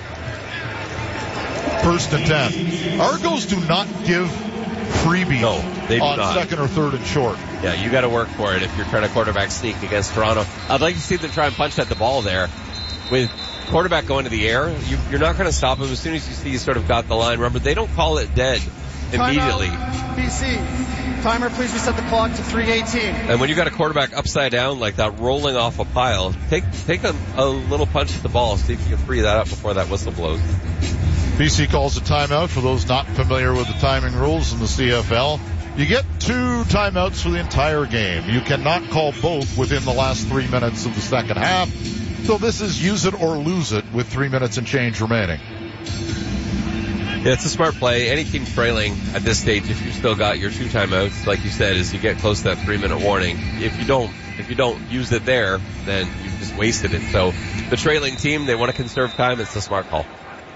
First and ten. Argos do not give freebies no, they do on not. second or third and short. Yeah, you got to work for it if you're trying to quarterback sneak against Toronto. I'd like to see them try and punch at the ball there. With quarterback going to the air, you, you're not going to stop him as soon as you see you sort of got the line. Remember, they don't call it dead immediately. Timeout, B C. Timer, please reset the clock to three eighteen. And when you got a quarterback upside down like that, rolling off a pile, take take a, a little punch at the ball, see if you can free that up before that whistle blows. B C calls a timeout for those not familiar with the timing rules in the C F L. You get two timeouts for the entire game. You cannot call both within the last three minutes of the second half. So this is use it or lose it with three minutes and change remaining. Yeah, it's a smart play. Any team trailing at this stage, if you've still got your two timeouts, like you said, is you get close to that three minute warning. If you don't, if you don't use it there, then you've just wasted it. So the trailing team, they want to conserve time. It's a smart call.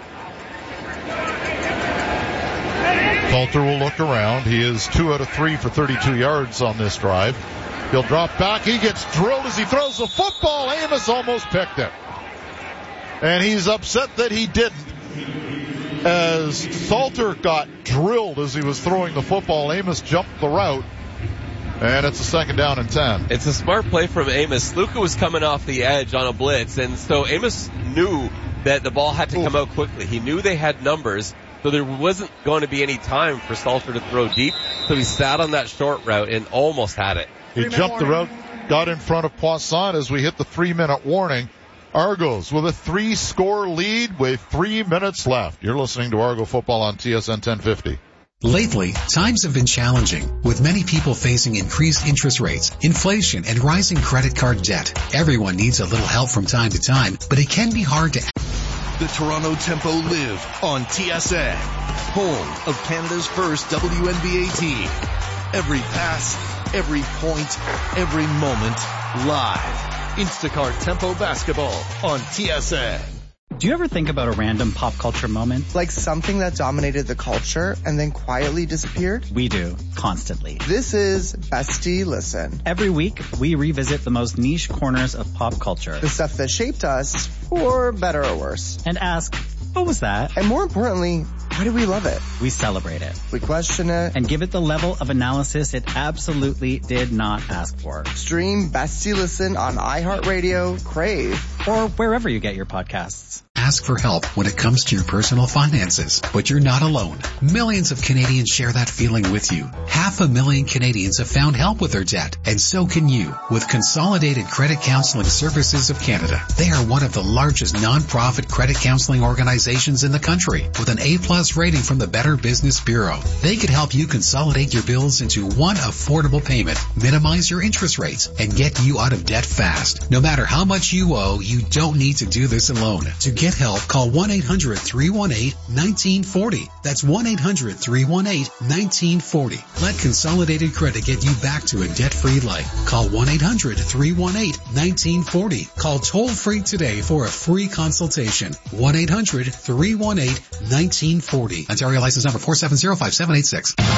Salter will look around. He is two out of three for thirty-two yards on this drive. He'll drop back. He gets drilled as he throws the football. Amos almost picked it. And he's upset that he didn't. As Salter got drilled as he was throwing the football, Amos jumped the route. And it's a second down and ten. It's a smart play from Amos. Luka was coming off the edge on a blitz, and so Amos knew that the ball had to come out quickly. He knew they had numbers, so there wasn't going to be any time for Salter to throw deep. So he sat on that short route and almost had it. He jumped the route, got in front of Poisson as we hit the three-minute warning. Argos with a three-score lead with three minutes left. You're listening to Argo Football on T S N ten fifty. Lately, times have been challenging, with many people facing increased interest rates, inflation, and rising credit card debt. Everyone needs a little help from time to time, but it can be hard to... The Toronto Tempo live on T S N, home of Canada's first W N B A team. Every pass, every point, every moment, live. Instacart Tempo Basketball on T S N. Do you ever think about a random pop culture moment? Like something that dominated the culture and then quietly disappeared? We do, constantly. This is Bestie Listen. Every week, we revisit the most niche corners of pop culture. The stuff that shaped us, for better or worse. And ask, what was that? And more importantly, why do we love it? We celebrate it. We question it. And give it the level of analysis it absolutely did not ask for. Stream Bestie Listen on iHeartRadio, Crave, or wherever you get your podcasts. ask for help when it comes to your personal finances. But you're not alone. Millions of Canadians share that feeling with you. Half a million Canadians have found help with their debt, and so can you with Consolidated Credit Counseling Services of Canada. They are one of the largest non-profit credit counseling organizations in the country with an A-plus rating from the Better Business Bureau. They could help you consolidate your bills into one affordable payment, minimize your interest rates, and get you out of debt fast. No matter how much you owe, you don't need to do this alone. To get help, call one eight hundred three one eight one nine four zero. That's one eight hundred three one eight one nine four zero. Let Consolidated Credit get you back to a debt-free life. Call one eight hundred three one eight one nine four zero. Call toll-free today for a free consultation. one eight hundred three one eight one nine four zero. Ontario license number four seven zero five seven eight six. We've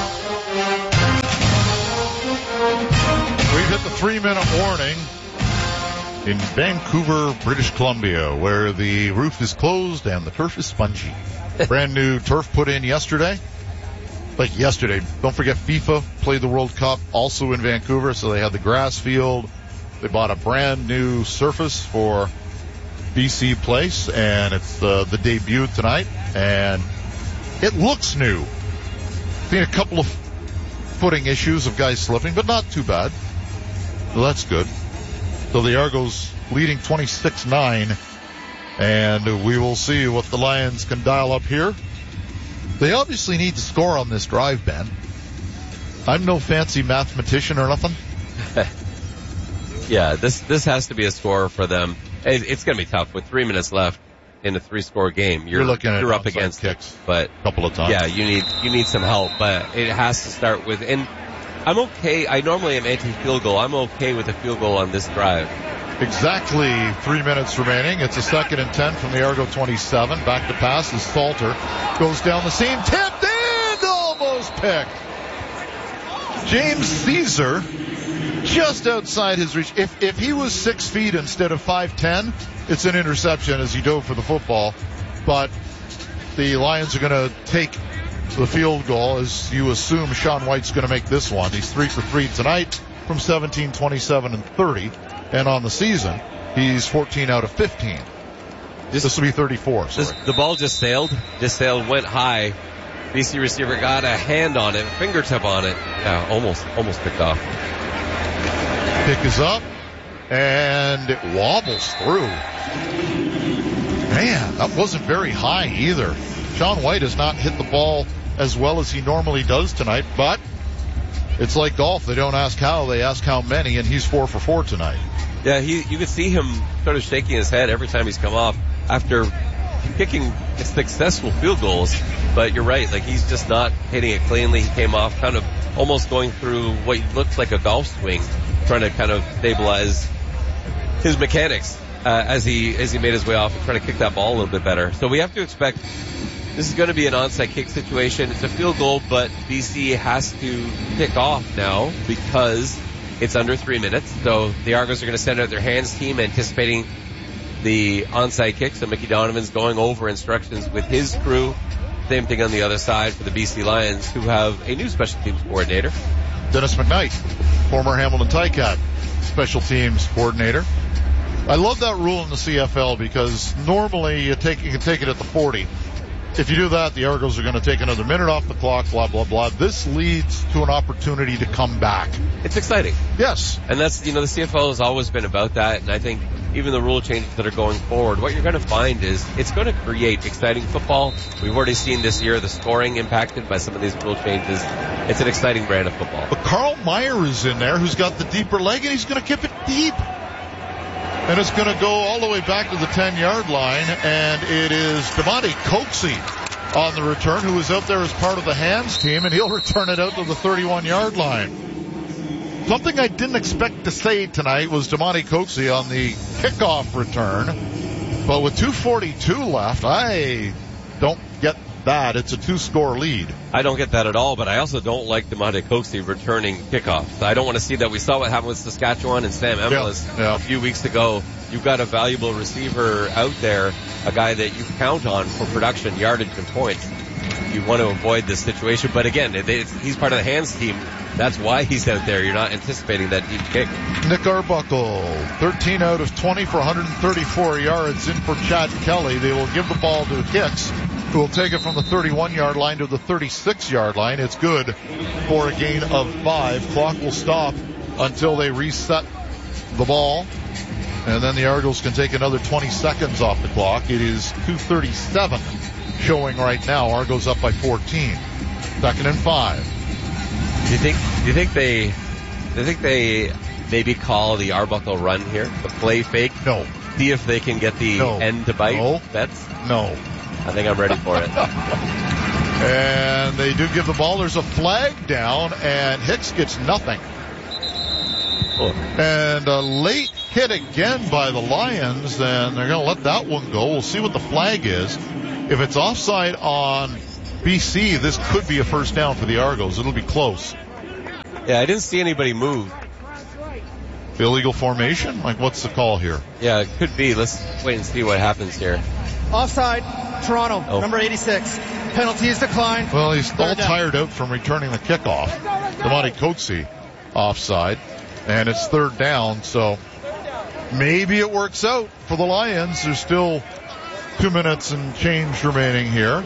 hit the three-minute warning in Vancouver, British Columbia, where the roof is closed and the turf is spongy. Brand new turf put in yesterday. Like yesterday. Don't forget FIFA played the World Cup also in Vancouver, so they had the grass field. They bought a brand new surface for B C Place, and it's uh, the debut tonight, and it looks new. Seen a couple of footing issues of guys slipping, but not too bad. So that's good. So the Argos leading twenty-six nine, and we will see what the Lions can dial up here. They obviously need to score on this drive, Ben. I'm no fancy mathematician or nothing. Yeah, this this has to be a score for them. It, it's going to be tough with three minutes left in a three-score game. You're, you're looking at you're up against kicks, it, but a couple of times. Yeah, you need you need some help, but it has to start with. And I'm okay. I normally am anti-field goal. I'm okay with a field goal on this drive. Exactly three minutes remaining. It's a second and ten from the Argo twenty-seven. Back to pass as Salter goes down the seam, tipped and almost picked. James Caesar just outside his reach. If if he was six feet instead of five ten, it's an interception as he dove for the football. But the Lions are going to take the field goal, as you assume Sean White's going to make this one. He's three for three tonight from seventeen, twenty-seven, and thirty. And on the season, he's fourteen out of fifteen. This, this will be thirty-four. Sorry. This, the ball just sailed, just sailed, went high. B C receiver got a hand on it, fingertip on it. Yeah, almost, almost picked off. Pick is up, and it wobbles through. Man, that wasn't very high either. Sean White has not hit the ball as well as he normally does tonight, but it's like golf. They don't ask how, they ask how many, and he's four for four tonight. Yeah, he, you could see him sort of shaking his head every time he's come off after kicking successful field goals. But you're right, like he's just not hitting it cleanly. He came off kind of almost going through what looked like a golf swing, trying to kind of stabilize his mechanics uh, as he as he made his way off and trying to kick that ball a little bit better. So we have to expect this is going to be an onside kick situation. It's a field goal, but B C has to kick off now because it's under three minutes. So the Argos are going to send out their hands team anticipating the onside kick. So Mickey Donovan's going over instructions with his crew. Same thing on the other side for the B C Lions, who have a new special teams coordinator. Dennis McKnight, former Hamilton Ticat special teams coordinator. I love that rule in the C F L because normally you take you can take it at the forty. If you do that, the Argos are going to take another minute off the clock, blah, blah, blah. This leads to an opportunity to come back. It's exciting. Yes. And that's, you know, the C F L has always been about that, and I think even the rule changes that are going forward, what you're going to find is it's going to create exciting football. We've already seen this year the scoring impacted by some of these rule changes. It's an exciting brand of football. But Carl Meyer is in there, who's got the deeper leg, and he's going to keep it deep. And it's going to go all the way back to the ten-yard line, and it is Damani Coxie on the return, who is out there as part of the hands team, and he'll return it out to the thirty-one-yard line. Something I didn't expect to say tonight was Damani Coxie on the kickoff return, but with two forty-two left, I don't get that. It's a two-score lead. I don't get that at all, but I also don't like Damani Coxie returning kickoffs. I don't want to see that. We saw what happened with Saskatchewan and Sam Emilus yeah, yeah. a few weeks ago. You've got a valuable receiver out there, a guy that you count on for production, yardage, and points. You want to avoid this situation, but again, it's, he's part of the hands team. That's why he's out there. You're not anticipating that deep kick. Nick Arbuckle, thirteen out of twenty for one hundred thirty-four yards in for Chad Kelly. They will give the ball to Hicks, who will take it from the thirty-one-yard line to the thirty-six-yard line. It's good for a gain of five. Clock will stop until they reset the ball, and then the Argos can take another twenty seconds off the clock. It is two thirty-seven showing right now. Argos up by fourteen. Second and five. Do you think? Do you think they? Do you think they maybe call the Arbuckle run here, the play fake? No. See if they can get the no. end to bite. No. Bets? No. I think I'm ready for it. And they do give the ball. There's a flag down, and Hicks gets nothing. Oh. And a late hit again by the Lions, and they're going to let that one go. We'll see what the flag is. If it's offside on B C, this could be a first down for the Argos. It'll be close. Yeah, I didn't see anybody move. Illegal formation? Like, what's the call here? Yeah, it could be. Let's wait and see what happens here. Offside, Toronto, oh. number eighty-six. Penalty is declined. Well, he's all tired out from returning the kickoff. Damani Coetzee offside. And it's third down, so maybe it works out for the Lions. There's still two minutes and change remaining here.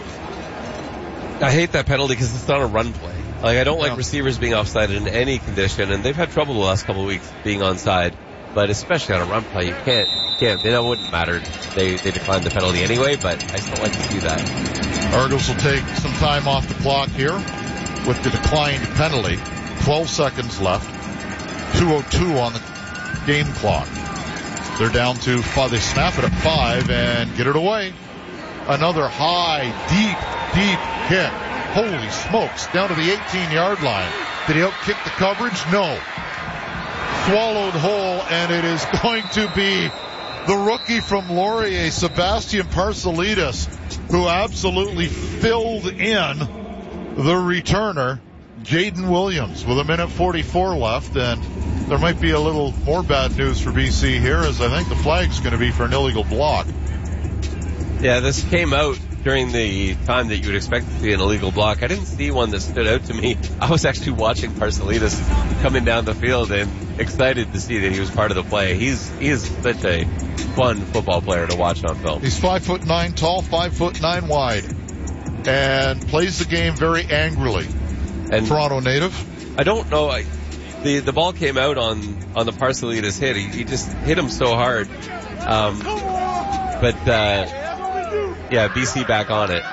I hate that penalty because it's not a run play. Like, I don't like yeah. receivers being offside in any condition, and they've had trouble the last couple of weeks being onside. But especially on a run play, you can't, you can't, they know it wouldn't matter. They, they declined the penalty anyway, but I still like to see that. Argos will take some time off the clock here with the declined penalty. twelve seconds left. two oh two on the game clock. They're down to five. They snap it at five and get it away. Another high, deep, deep kick. Holy smokes, down to the eighteen-yard line. Did he outkick the coverage? No. Swallowed whole, and it is going to be the rookie from Laurier, Sebastian Parcelidis, who absolutely filled in the returner, Jaden Williams, with a minute forty-four left, and there might be a little more bad news for B C here, as I think the flag's going to be for an illegal block. Yeah, this came out during the time that you would expect to see an illegal block. I didn't see one that stood out to me. I was actually watching Parcelidis coming down the field and excited to see that he was part of the play. He's he's such a fun football player to watch on film. He's five foot nine tall, five foot nine wide, and plays the game very angrily. And Toronto native. I don't know. I, the the ball came out on on the Parcelidis hit. He, he just hit him so hard. Um, but uh, yeah, B C back on it.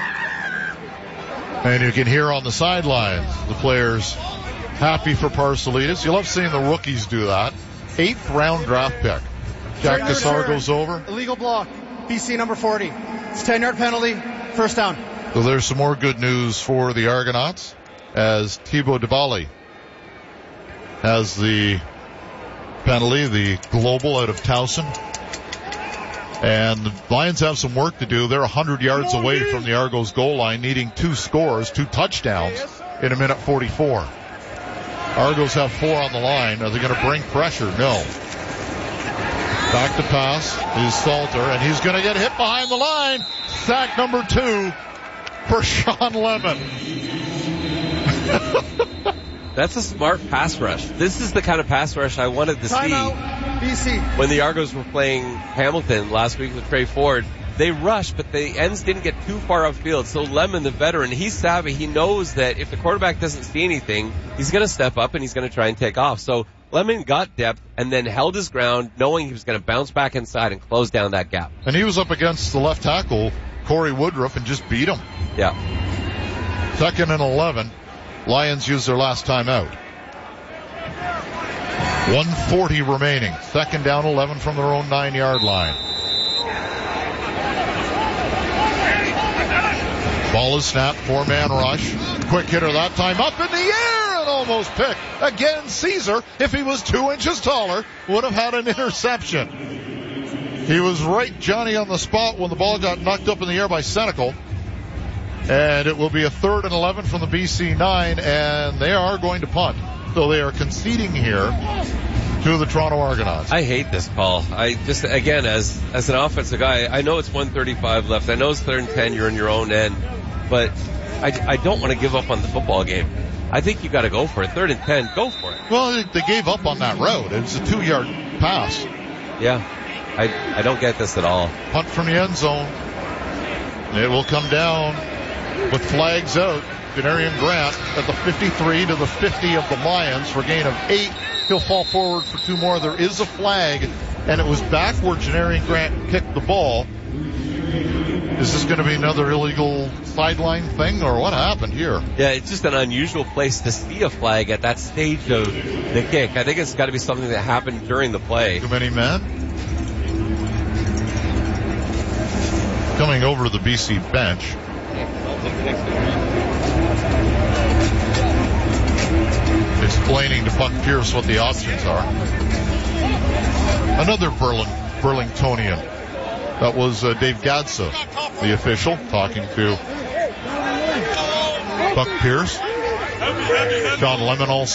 And you can hear on the sidelines the players happy for Parcelidis. You love seeing the rookies do that. Eighth round draft pick. Jack Cassar goes over. Illegal block. B C number forty. It's a ten-yard penalty. First down. So there's some more good news for the Argonauts, as Thibaut Debali has the penalty, the global out of Towson. And the Lions have some work to do. They're one hundred yards away from the Argos goal line, needing two scores, two touchdowns in a minute forty-four. Argos have four on the line. Are they going to bring pressure? No. Back to pass is Salter, and he's going to get hit behind the line. Sack number two for Sean Lemon. That's a smart pass rush. This is the kind of pass rush I wanted to Time see out, B C. When the Argos were playing Hamilton last week with Trey Ford. They rushed, but the ends didn't get too far upfield. So Lemon, the veteran, he's savvy. He knows that if the quarterback doesn't see anything, he's going to step up and he's going to try and take off. So Lemon got depth and then held his ground, knowing he was going to bounce back inside and close down that gap. And he was up against the left tackle, Corey Woodruff, and just beat him. Yeah. Second and eleven. Lions use their last time out. one forty remaining. Second down, eleven from their own nine-yard line. Ball is snapped, four-man rush. Quick hitter that time, up in the air and almost picked. Again, Caesar, if he was two inches taller, would have had an interception. He was right Johnny on the spot when the ball got knocked up in the air by Senecal. And it will be a third and eleven from the B C nine, and they are going to punt. So they are conceding here to the Toronto Argonauts. I hate this call. I just, again, as as an offensive guy, I know it's one thirty-five left. I know it's third and ten, you're in your own end. But I, I don't want to give up on the football game. I think you got to go for it. Third and ten, go for it. Well, they gave up on that route. It was a two-yard pass. Yeah, I I don't get this at all. Punt from the end zone. It will come down with flags out. Janarian Grant at the fifty-three to the fifty of the Lions for a gain of eight. He'll fall forward for two more. There is a flag, and it was back where Janarian Grant kicked the ball. Is this going to be another illegal sideline thing, or what happened here? Yeah, it's just an unusual place to see a flag at that stage of the kick. I think it's got to be something that happened during the play. Too many men? Coming over to the B C bench. Explaining to Buck Pierce what the options are. Another Burling, Burlingtonian. That was uh, Dave Gadsa, the official, talking to Buck Pierce. John Lemon also.